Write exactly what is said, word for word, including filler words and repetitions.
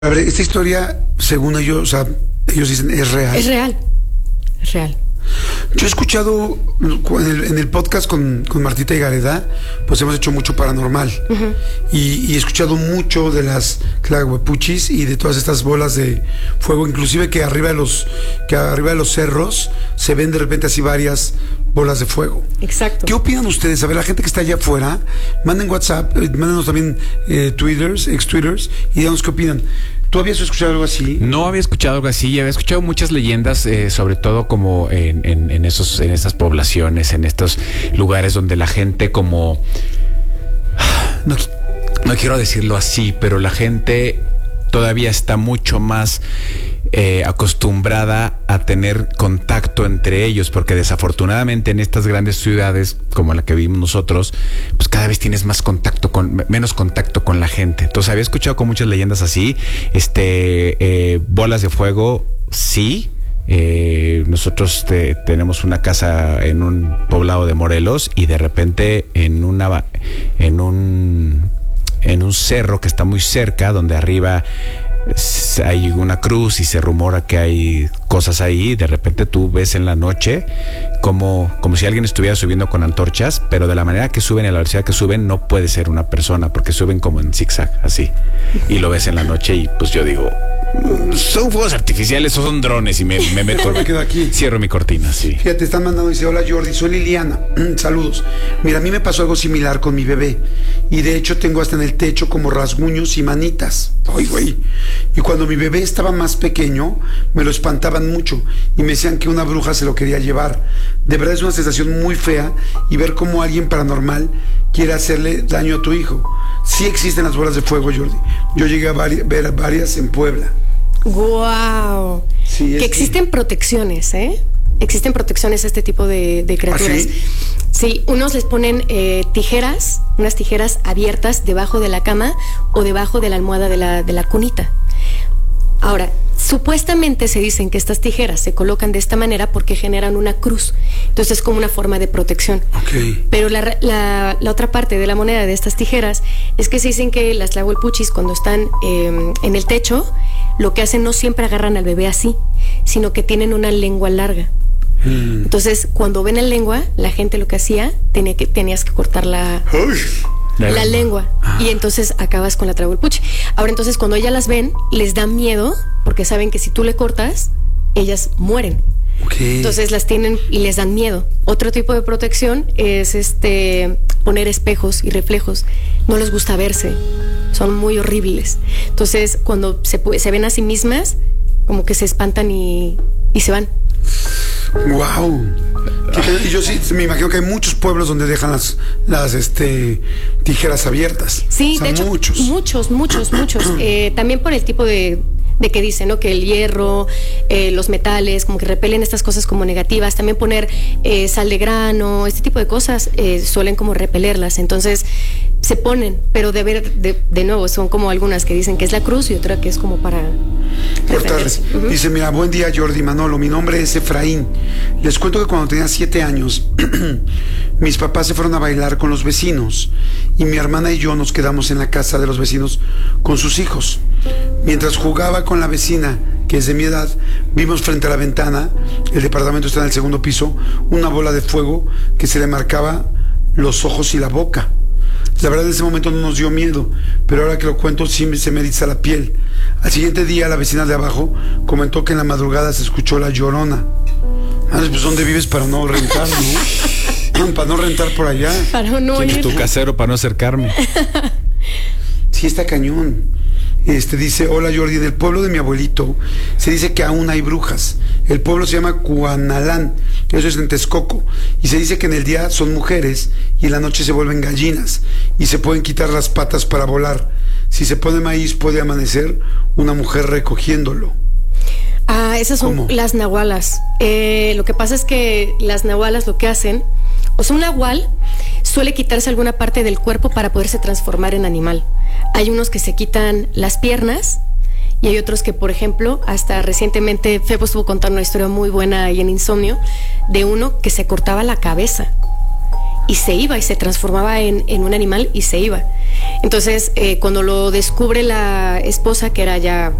A ver, esta historia, según ellos, o sea, ellos dicen, es real. Es real, es real. Yo he escuchado en el, en el podcast con, con Martita y Gareda, pues hemos hecho mucho paranormal. Uh-huh. y, y he escuchado mucho de las tlahuepuchis y de todas estas bolas de fuego, inclusive que arriba de los que arriba de los cerros se ven de repente así varias bolas de fuego. Exacto. ¿Qué opinan ustedes? A ver, la gente que está allá afuera, manden WhatsApp, eh, mándenos también eh, Twitters, ex-Twitters, y díganos qué opinan. ¿Tú habías escuchado algo así? No había escuchado algo así, había escuchado muchas leyendas, eh, sobre todo como en, en, en esos, en estas poblaciones, en estos lugares donde la gente como no, no quiero decirlo así, pero la gente todavía está mucho más eh, acostumbrada a tener contacto entre ellos, porque desafortunadamente en estas grandes ciudades como la que vivimos nosotros, pues cada vez tienes más contacto con, menos contacto con la gente. Entonces había escuchado con muchas leyendas así, este, eh, bolas de fuego, sí. Eh, nosotros te, tenemos una casa en un poblado de Morelos y de repente en una, en un, en un cerro que está muy cerca, donde arriba hay una cruz y se rumora que hay cosas ahí, de repente tú ves en la noche como, como si alguien estuviera subiendo con antorchas, pero de la manera que suben, a la velocidad que suben, no puede ser una persona, porque suben como en zigzag, así, y lo ves en la noche y pues yo digo, ¿son fuegos artificiales o son drones? Y me, me meto, me quedo aquí. Cierro mi cortina, sí. Fíjate, están mandando, dice, hola Jordi, soy Liliana, saludos. Mira, a mí me pasó algo similar con mi bebé, y de hecho tengo hasta en el techo como rasguños y manitas. Ay, güey. Y cuando mi bebé estaba más pequeño, me lo espantaban mucho y me decían que una bruja se lo quería llevar. De verdad es una sensación muy fea, y ver cómo alguien paranormal quiere hacerle daño a tu hijo. Sí existen las bolas de fuego, Jordi. Yo llegué a vari- ver varias en Puebla. Wow. Sí, que existen que... protecciones, ¿eh? Existen protecciones a este tipo de, de criaturas. ¿Ah, sí? Sí, unos les ponen eh, tijeras, unas tijeras abiertas debajo de la cama o debajo de la almohada de la, de la cunita. Ahora, supuestamente se dicen que estas tijeras se colocan de esta manera porque generan una cruz. Entonces es como una forma de protección. Okay. Pero la, la, la otra parte de la moneda de estas tijeras es que se dicen que las tlahuelpuchis, cuando están eh, en el techo, lo que hacen no siempre agarran al bebé así, sino que tienen una lengua larga. Mm. Entonces, cuando ven la lengua, la gente lo que hacía, tenía que, tenías que cortar la... Uy. La, la lengua. Ah. Y entonces acabas con la tlahuelpuchi. Ahora, entonces, cuando ellas las ven, les da miedo, porque saben que si tú le cortas, ellas mueren. Okay. Entonces las tienen y les dan miedo. Otro tipo de protección es este poner espejos y reflejos. No les gusta verse, son muy horribles. Entonces, cuando se, se ven a sí mismas, como que se espantan y, y se van. Wow. Y yo sí me imagino que hay muchos pueblos donde dejan las, las este, tijeras abiertas. Sí, o sea, de hecho, muchos. Muchos, muchos, muchos. eh, también por el tipo de, de que dicen, ¿no? Que el hierro, eh, los metales, como que repelen estas cosas como negativas. También poner eh, sal de grano, este tipo de cosas eh, suelen como repelerlas. Entonces se ponen, pero de ver, de, de nuevo, son como algunas que dicen que es la cruz y otra que es como para cortarles. Uh-huh. Dice, mira, buen día Jordi, Manolo, mi nombre es Efraín. Les cuento que cuando tenía siete años, mis papás se fueron a bailar con los vecinos y mi hermana y yo nos quedamos en la casa de los vecinos con sus hijos. Mientras jugaba con la vecina, que es de mi edad, vimos frente a la ventana, el departamento está en el segundo piso, una bola de fuego que se le marcaba los ojos y la boca. La verdad, en ese momento no nos dio miedo, pero ahora que lo cuento sí se me eriza la piel. Al siguiente día, la vecina de abajo comentó que en la madrugada se escuchó la llorona. Madre, pues ¿dónde vives para no rentar, no? Para no rentar por allá. Para no ¿Quién ir? es tu casero para no acercarme? Sí, está cañón. Este dice, hola Jordi, en el pueblo de mi abuelito se dice que aún hay brujas. El pueblo se llama Cuanalán, eso es en Texcoco, y se dice que en el día son mujeres y en la noche se vuelven gallinas y se pueden quitar las patas para volar. Si se pone maíz puede amanecer una mujer recogiéndolo. Ah, esas son ¿Cómo? Las nahualas. Eh, lo que pasa es que las nahualas lo que hacen, o sea, un nahual suele quitarse alguna parte del cuerpo para poderse transformar en animal. Hay unos que se quitan las piernas y hay otros que, por ejemplo, hasta recientemente Febo estuvo contando una historia muy buena ahí en Insomnio de uno que se cortaba la cabeza y se iba y se transformaba en, en un animal y se iba. Entonces, eh, cuando lo descubre la esposa, que era ya